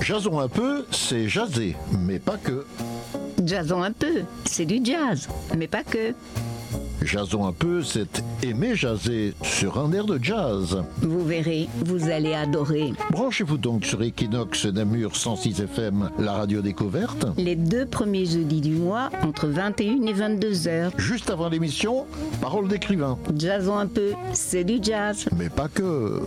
Jazzons un peu, c'est jaser, mais pas que. Jazzons un peu, c'est du jazz, mais pas que. Jazzons un peu, c'est aimer jaser sur un air de jazz. Vous verrez, vous allez adorer. Branchez-vous donc sur Equinox Namur 106 FM, la radio découverte. Les 2 premiers jeudis du mois, entre 21 et 22 heures. Juste avant l'émission, Parole d'écrivain. Jazzons un peu, c'est du jazz. Mais pas que.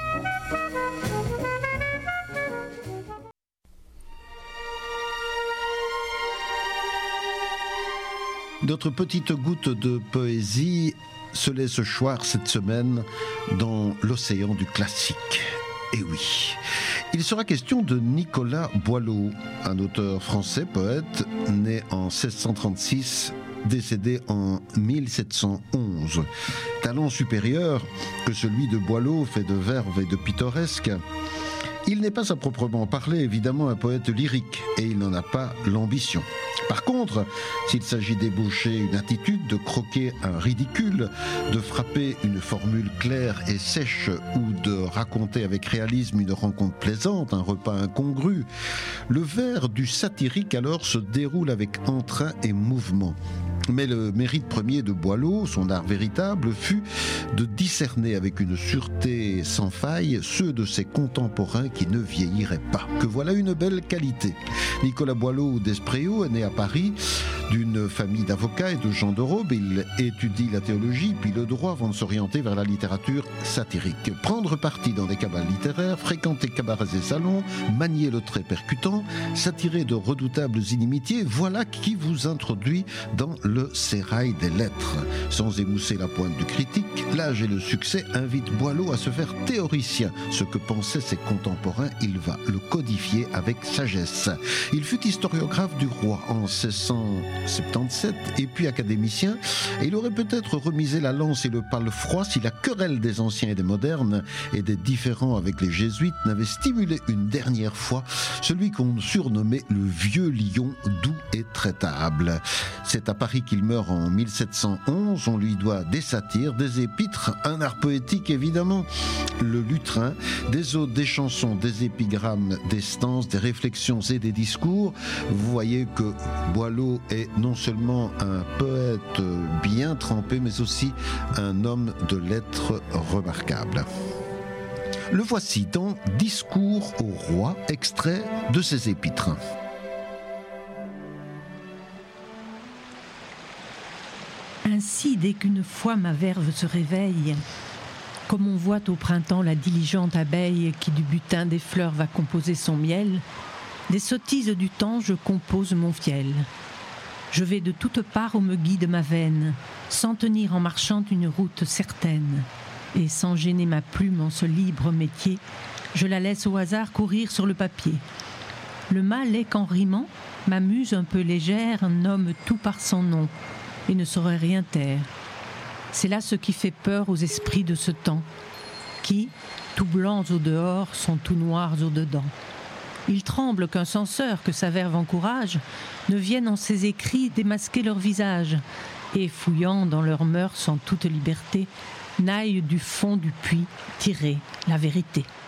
Notre petite goutte de poésie se laisse choir cette semaine dans l'océan du classique. Et oui, il sera question de Nicolas Boileau, un auteur français, poète, né en 1636, décédé en 1711. Talent supérieur que celui de Boileau, fait de verve et de pittoresque. Il n'est pas à proprement parler, évidemment, un poète lyrique, et il n'en a pas l'ambition. Par contre, s'il s'agit d'ébaucher une attitude, de croquer un ridicule, de frapper une formule claire et sèche ou de raconter avec réalisme une rencontre plaisante, un repas incongru, le vers du satirique alors se déroule avec entrain et mouvement. Mais le mérite premier de Boileau, son art véritable, fut de discerner avec une sûreté sans faille ceux de ses contemporains qui ne vieilliraient pas. Que voilà une belle qualité. Nicolas Boileau d'Espréau est né à Paris d'une famille d'avocats et de gens de robe. Il étudie la théologie puis le droit avant de s'orienter vers la littérature satirique. Prendre parti dans des cabales littéraires, fréquenter cabarets et salons, manier le trait percutant, s'attirer de redoutables inimitiés, voilà qui vous introduit dans le sérail des lettres. Sans émousser la pointe du critique, l'âge et le succès invitent Boileau à se faire théoricien. Ce que pensaient ses contemporains, il va le codifier avec sagesse. Il fut historiographe du roi en 1677 et puis académicien, et il aurait peut-être remisé la lance et le palefroid si la querelle des anciens et des modernes et des différends avec les jésuites n'avait stimulé une dernière fois celui qu'on surnommait le vieux lion doux et traitable. C'est à Paris qu'il meurt en 1711. On lui doit des satires, des épîtres, un art poétique évidemment, le lutrin, des odes, des chansons, des épigrammes, des stances, des réflexions et des discours. Vous voyez que Boileau est non seulement un poète bien trempé, mais aussi un homme de lettres remarquable. Le voici dans Discours au roi, extrait de ses épîtres. Ainsi, dès qu'une fois ma verve se réveille, comme on voit au printemps la diligente abeille qui du butin des fleurs va composer son miel, des sottises du temps je compose mon fiel. Je vais de toutes parts où me guide ma veine, sans tenir en marchant une route certaine. Et sans gêner ma plume en ce libre métier, je la laisse au hasard courir sur le papier. Le mal est qu'en rimant, ma muse un peu légère nomme tout par son nom, et ne saurait rien taire. C'est là ce qui fait peur aux esprits de ce temps, qui, tout blancs au dehors, sont tout noirs au dedans. Ils tremblent qu'un censeur, que sa verve encourage, ne vienne en ses écrits démasquer leur visage, et fouillant dans leurs mœurs en toute liberté, n'aille du fond du puits tirer la vérité.